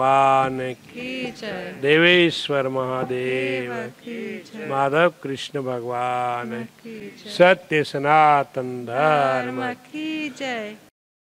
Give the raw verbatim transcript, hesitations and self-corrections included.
भगवान की जय। देवेश्वर महादेव की जय। माधव कृष्ण भगवान की जय। सत्य सनातन धर्म धर्म की जय।